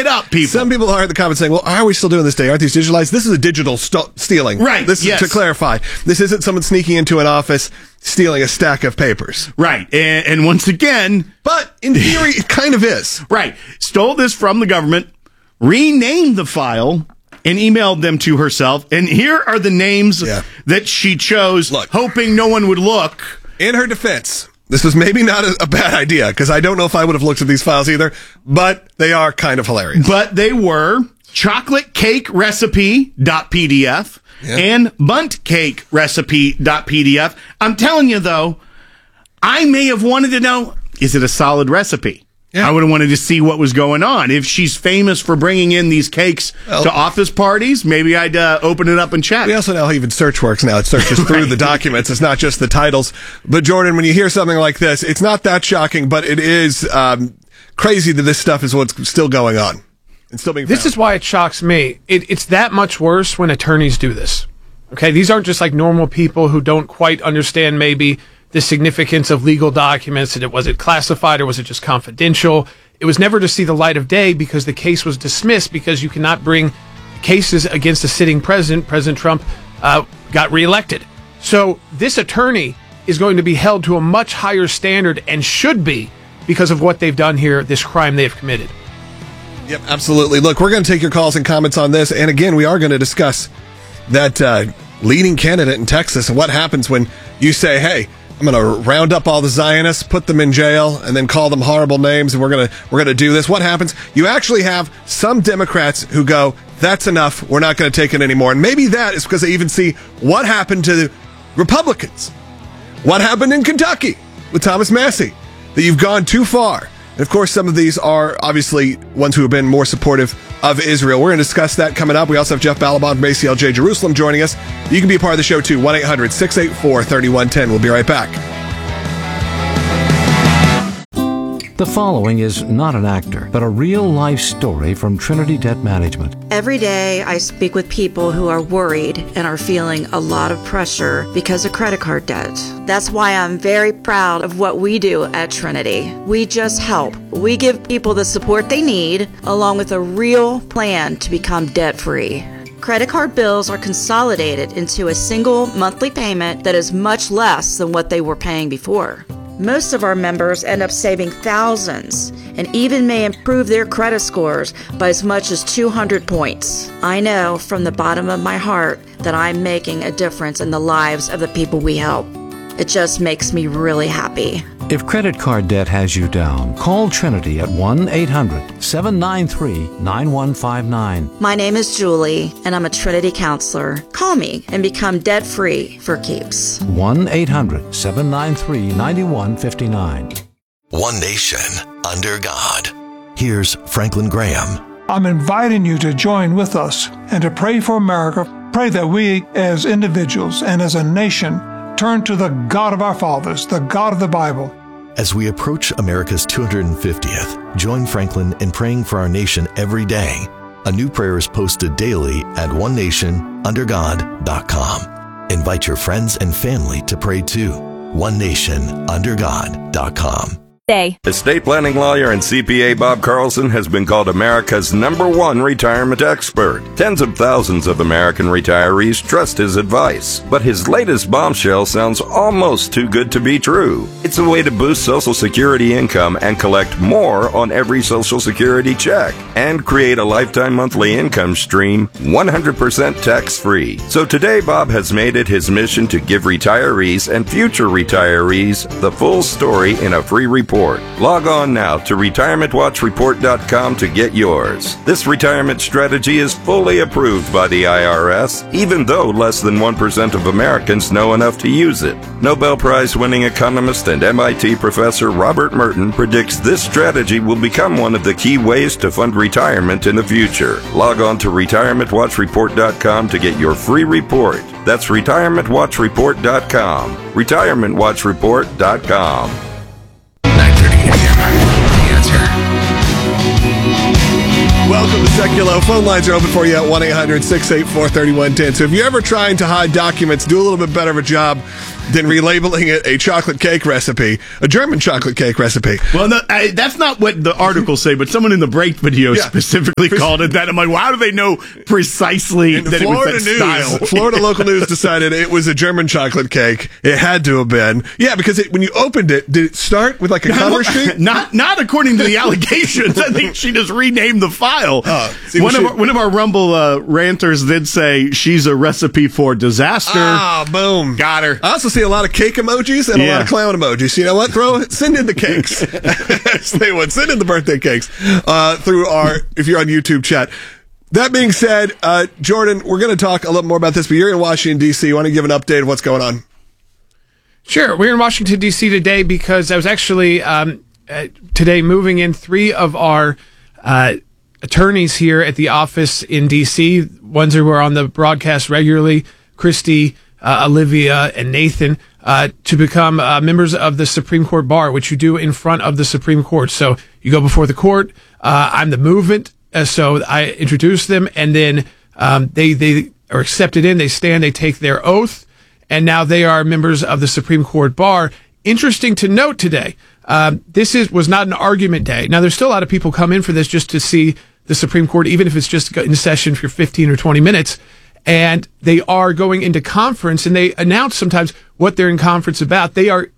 it up, people. Some people are in the comments saying, well, are we still doing this day? Aren't these digitalized? This is a digital stealing. Right, This yes. is to clarify. This isn't someone sneaking into an office, stealing a stack of papers. Right. And once again... But in theory, it kind of is. Right. Stole this from the government, renamed the file, and emailed them to herself. And here are the names that she chose, hoping no one would look. In her defense, this was maybe not a bad idea, because I don't know if I would have looked at these files either, but they are kind of hilarious. But they were chocolatecakerecipe.pdf and buntcakerecipe.pdf. I'm telling you, though, I may have wanted to know, is it a solid recipe? Yeah. I would have wanted to see what was going on. If she's famous for bringing in these cakes to office parties, maybe I'd open it up and check. We also know how even search works now. It searches through the documents. It's not just the titles. But, Jordan, when you hear something like this, it's not that shocking, but it is crazy that this stuff is what's still going on. It's still being found. This is why it shocks me. It's that much worse when attorneys do this. Okay, these aren't just like normal people who don't quite understand maybe the significance of legal documents. Was it classified or was it just confidential? It was never to see the light of day because the case was dismissed because you cannot bring cases against a sitting president. President Trump got reelected. So this attorney is going to be held to a much higher standard and should be because of what they've done here, this crime they've committed. Yep, absolutely. Look, we're going to take your calls and comments on this. And again, we are going to discuss that leading candidate in Texas and what happens when you say, hey, I'm going to round up all the Zionists, put them in jail, and then call them horrible names, and we're going to do this. What happens? You actually have some Democrats who go, that's enough, we're not going to take it anymore. And maybe that is because they even see what happened to the Republicans. What happened in Kentucky with Thomas Massie, that you've gone too far. And of course, some of these are obviously ones who have been more supportive of Israel. We're going to discuss that coming up. We also have Jeff Balaban from ACLJ Jerusalem joining us. You can be a part of the show too. 1-800-684-3110. We'll be right back. The following is not an actor, but a real-life story from Trinity Debt Management. Every day I speak with people who are worried and are feeling a lot of pressure because of credit card debt. That's why I'm very proud of what we do at Trinity. We just help. We give people the support they need, along with a real plan to become debt-free. Credit card bills are consolidated into a single monthly payment that is much less than what they were paying before. Most of our members end up saving thousands and even may improve their credit scores by as much as 200 points. I know from the bottom of my heart that I'm making a difference in the lives of the people we help. It just makes me really happy. If credit card debt has you down, call Trinity at 1-800-793-9159. My name is Julie, and I'm a Trinity counselor. Call me and become debt-free for keeps. 1-800-793-9159. One nation under God. Here's Franklin Graham. I'm inviting you to join with us and to pray for America. Pray that we as individuals and as a nation turn to the God of our fathers, the God of the Bible. As we approach America's 250th, join Franklin in praying for our nation every day. A new prayer is posted daily at onenationundergod.com. Invite your friends and family to pray too. onenationundergod.com. Estate planning lawyer and CPA Bob Carlson has been called America's #1 retirement expert. Tens of thousands of American retirees trust his advice. But his latest bombshell sounds almost too good to be true. It's a way to boost Social Security income and collect more on every Social Security check and create a lifetime monthly income stream 100% tax-free. So today, Bob has made it his mission to give retirees and future retirees the full story in a free report. Log on now to retirementwatchreport.com to get yours. This retirement strategy is fully approved by the IRS, even though less than 1% of Americans know enough to use it. Nobel Prize-winning economist and MIT professor Robert Merton predicts this strategy will become one of the key ways to fund retirement in the future. Log on to retirementwatchreport.com to get your free report. That's retirementwatchreport.com. retirementwatchreport.com. Welcome to Seculo. Phone lines are open for you at 1-800-684-3110. So if you're ever trying to hide documents, do a little bit better of a job than relabeling it a chocolate cake recipe, a German chocolate cake recipe. Well, no, that's not what the articles say, but someone in the break video specifically called it that. I'm like, well, how do they know precisely that Florida it was that news, style? Florida local news decided it was a German chocolate cake. It had to have been. Yeah, because when you opened it, did it start with like a cover sheet? Not according to the allegations. I think she just renamed the file. One of our Rumble ranters did say she's a recipe for disaster. Boom. Got her. I also see a lot of cake emojis and a lot of clown emojis. You know what? Send in the cakes. Send in the birthday cakes through if you're on YouTube chat. That being said, Jordan, we're going to talk a little more about this, but you're in Washington, D.C. You want to give an update of what's going on? Sure. We're in Washington, D.C. today because I was actually today moving in 3 of our attorneys here at the office in D.C., ones who are on the broadcast regularly, Christy, Olivia, and Nathan, to become members of the Supreme Court Bar, which you do in front of the Supreme Court. So you go before the court. I'm the movement. So I introduce them, and then they are accepted in. They stand, they take their oath, and now they are members of the Supreme Court Bar. Interesting to note today, this was not an argument day. Now, there's still a lot of people come in for this just to see the Supreme Court, even if it's just in session for 15 or 20 minutes. And they are going into conference, and they announce sometimes what they're in conference about. They are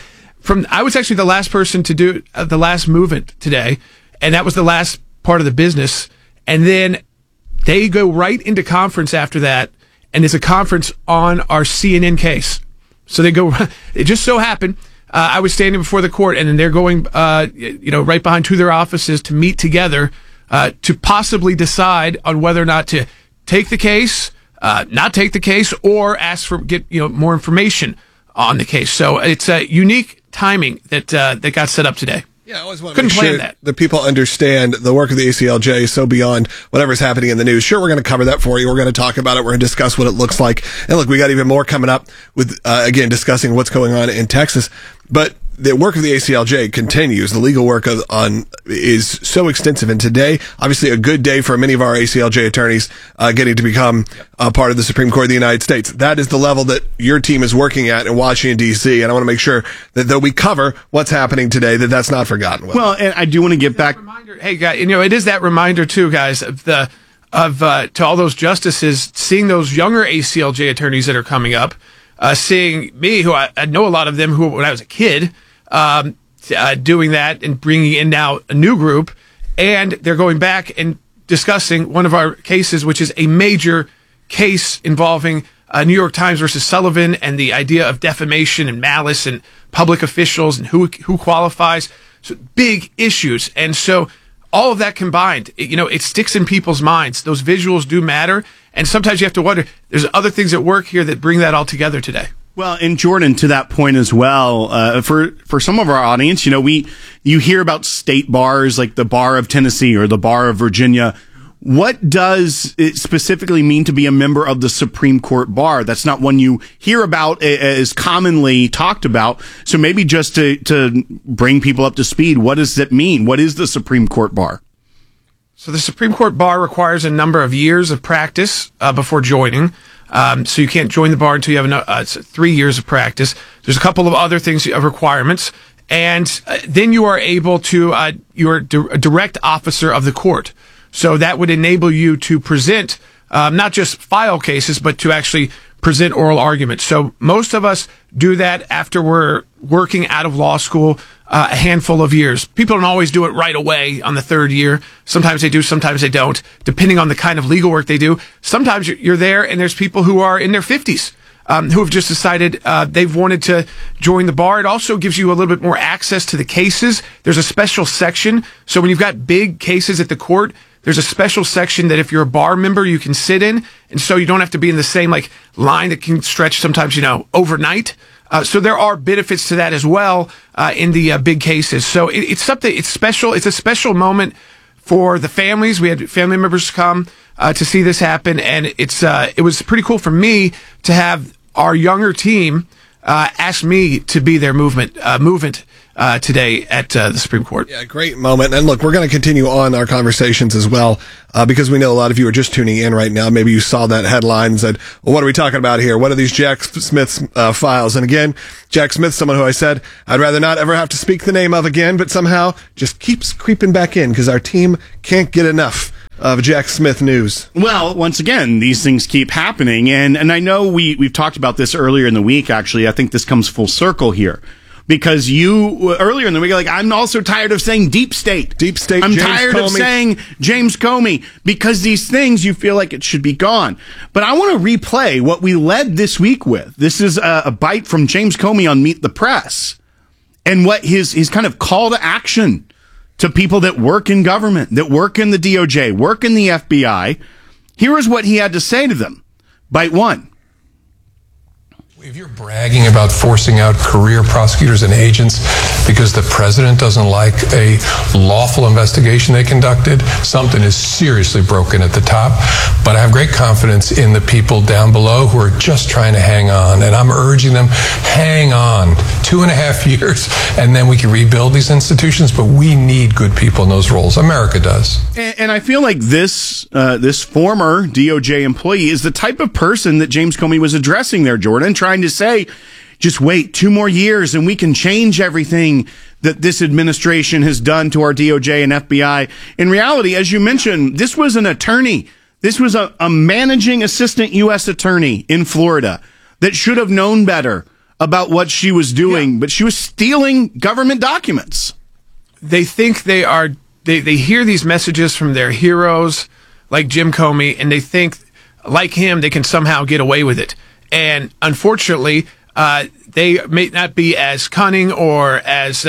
I was actually the last person to do the last movement today, and that was the last part of the business. And then they go right into conference after that, and it's a conference on our CNN case. So they go. It just so happened I was standing before the court, and then they're going, right behind 2 of their offices to meet together to possibly decide on whether or not to take the case, not take the case, or ask for more information on the case. So it's a unique timing that got set up today. Yeah, I always want to make sure that people understand the work of the ACLJ is so beyond whatever's happening in the news. Sure, we're going to cover that for you. We're going to talk about it. We're going to discuss what it looks like. And look, we got even more coming up with, again, discussing what's going on in Texas. But the work of the ACLJ continues. The legal work is so extensive. And today, obviously, a good day for many of our ACLJ attorneys getting to become a part of the Supreme Court of the United States. That is the level that your team is working at in Washington, D.C. And I want to make sure that though we cover what's happening today, that's not forgotten. Well, and I do want to get back. Hey, guys, it is that reminder too, guys, to all those justices, seeing those younger ACLJ attorneys that are coming up, seeing me, who I know a lot of them who when I was a kid. Doing that and bringing in now a new group, and they're going back and discussing one of our cases, which is a major case involving New York Times versus Sullivan and the idea of defamation and malice and public officials and who qualifies. So big issues. And so all of that combined, it sticks in people's minds. Those visuals do matter. And sometimes you have to wonder, there's other things at work here that bring that all together today. Well, and Jordan, to that point as well, for some of our audience, you hear about state bars like the Bar of Tennessee or the Bar of Virginia. What does it specifically mean to be a member of the Supreme Court Bar? That's not one you hear about as commonly talked about. So maybe just to bring people up to speed, what does that mean? What is the Supreme Court Bar? So the Supreme Court Bar requires a number of years of practice before joining. So you can't join the bar until you have 3 years of practice. There's a couple of other things of requirements, and then you are able to you're a direct officer of the court. So that would enable you to present not just file cases, but to actually present oral arguments. So most of us do that after we're working out of law school a handful of years. People don't always do it right away on the 3rd year. Sometimes they do, sometimes they don't, depending on the kind of legal work they do. Sometimes you're there and there's people who are in their 50s who have just decided they've wanted to join the bar. It also gives you a little bit more access to the cases. There's a special section. So when you've got big cases at the court, there's a special section that if you're a bar member, you can sit in. And so you don't have to be in the same line that can stretch sometimes, overnight. So there are benefits to that as well in the big cases. So it's something, it's special. It's a special moment for the families. We had family members come to see this happen. And it was pretty cool for me to have our younger team ask me to be their movement today at the Supreme Court. Yeah, great moment. And look, we're going to continue on our conversations as well, because we know a lot of you are just tuning in right now. Maybe you saw that headline and said, well, what are we talking about here? What are these Jack Smith's files? And again, Jack Smith, someone who I said I'd rather not ever have to speak the name of again, but somehow just keeps creeping back in because our team can't get enough of Jack Smith news. Well, once again, these things keep happening. And I know we've talked about this earlier in the week, actually. I think this comes full circle here. Because you, earlier in the week, I'm also tired of saying deep state. Deep state, I'm James tired Comey. of saying James Comey, because these things, you feel like it should be gone. But I want to replay what we led this week with. This is a bite from James Comey on Meet the Press. And what his kind of call to action to people that work in government, that work in the DOJ, work in the FBI. Here is what he had to say to them. Bite one. If you're bragging about forcing out career prosecutors and agents because the president doesn't like a lawful investigation they conducted, something is seriously broken at the top. But I have great confidence in the people down below who are just trying to hang on. And I'm urging them, hang on 2.5 years, and then we can rebuild these institutions. But we need good people in those roles. America does. And I feel like this former DOJ employee is the type of person that James Comey was addressing there, Jordan, trying to say, just wait 2 more years and we can change everything that this administration has done to our DOJ and FBI. In reality, as you mentioned, this was an attorney. This was a managing assistant U.S. attorney in Florida that should have known better about what she was doing, but she was stealing government documents. They think they hear these messages from their heroes like Jim Comey, and they think, like him, they can somehow get away with it. And unfortunately, they may not be as cunning or as,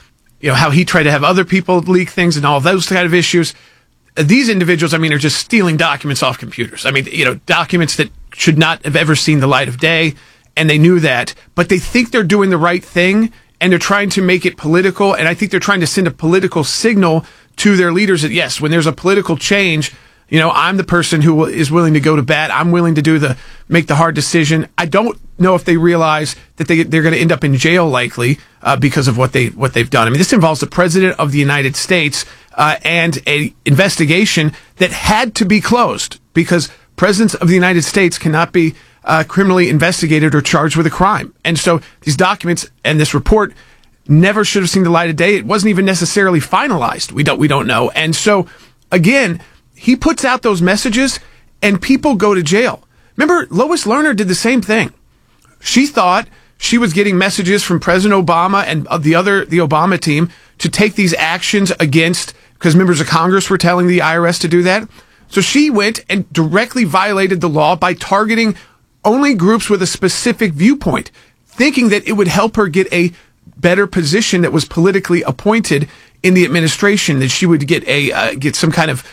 how he tried to have other people leak things and all those kind of issues. These individuals, are just stealing documents off computers. Documents that should not have ever seen the light of day, and they knew that. But they think they're doing the right thing, and they're trying to make it political, and I think they're trying to send a political signal to their leaders that, yes, when there's a political change, I'm the person who is willing to go to bat. I'm willing to make the hard decision. I don't know if they realize that they're going to end up in jail likely because of what they've done. This involves the president of the United States and a investigation that had to be closed because presidents of the United States cannot be criminally investigated or charged with a crime. And so these documents and this report never should have seen the light of day. It wasn't even necessarily finalized. We don't know. And so again, he puts out those messages and people go to jail. Remember, Lois Lerner did the same thing. She thought she was getting messages from President Obama and the Obama team to take these actions against, because members of Congress were telling the IRS to do that. So she went and directly violated the law by targeting only groups with a specific viewpoint, thinking that it would help her get a better position that was politically appointed in the administration, that she would get some kind of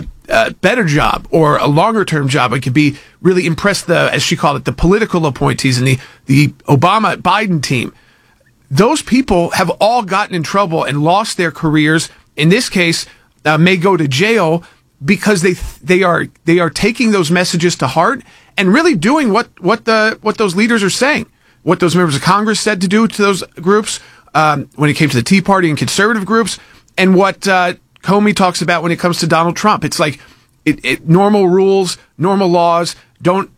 better job or a longer term job. It could be really impress as she called it, the political appointees and the Obama Biden team. Those people have all gotten in trouble and lost their careers. In this case, may go to jail because they are taking those messages to heart and really doing what those leaders are saying, what those members of Congress said to do to those groups when it came to the Tea Party and conservative groups, and what Comey talks about when it comes to Donald Trump. It's like normal rules, normal laws don't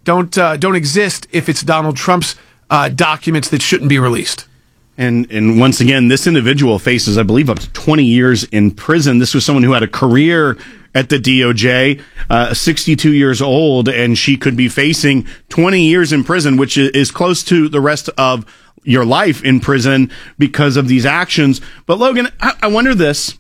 exist if it's Donald Trump's documents that shouldn't be released. And once again, this individual faces, I believe, up to 20 years in prison. This was someone who had a career at the DOJ, 62 years old, and she could be facing 20 years in prison, which is close to the rest of your life in prison because of these actions. But Logan, I wonder this.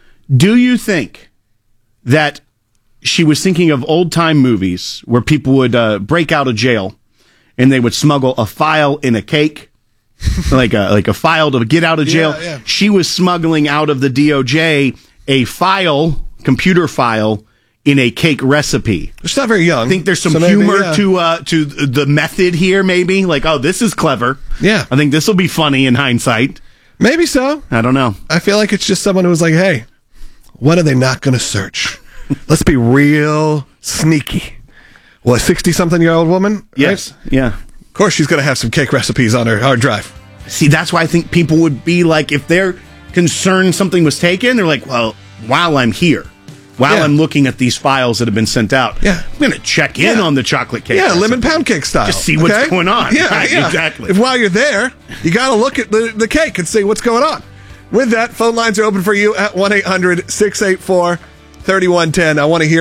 Do you think that she was thinking of old-time movies where people would break out of jail and they would smuggle a file in a cake? like a file to get out of jail. Yeah. She was smuggling out of the DOJ a computer file in a cake recipe. She's not very young. I think there's some humor to the method here, maybe. Like, oh, this is clever. Yeah. I think this will be funny in hindsight. Maybe so. I don't know. I feel like it's just someone who was like, hey, what are they not going to search? Let's be real sneaky. What, 60-something-year-old woman? Yes. Right? Yeah. Of course, she's going to have some cake recipes on her hard drive. See, that's why I think people would be like, if they're concerned something was taken, they're like, well, while I'm here, while I'm looking at these files that have been sent out, I'm going to check in on the chocolate cake. Yeah, lemon pound cake style. Just see what's going on. Yeah, right, exactly. If while you're there, you got to look at the cake and see what's going on. With that, phone lines are open for you at 1-800-684-3110. I want to hear